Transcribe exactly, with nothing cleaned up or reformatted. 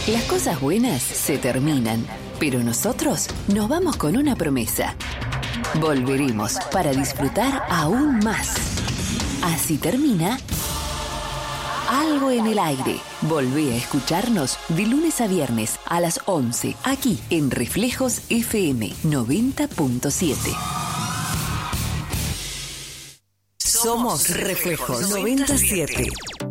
Las cosas buenas se terminan, pero nosotros nos vamos con una promesa. Volveremos para disfrutar aún más. Así termina Algo en el Aire. Volvé a escucharnos de lunes a viernes a las once, aquí en Reflejos F M noventa punto siete. Somos Reflejos noventa y siete.